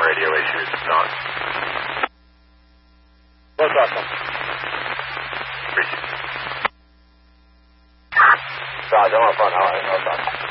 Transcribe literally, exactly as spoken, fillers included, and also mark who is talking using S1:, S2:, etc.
S1: radio issues. It's on.
S2: What's awesome?
S1: Appreciate it.
S2: Raj, I'm on phone. All right, no problem.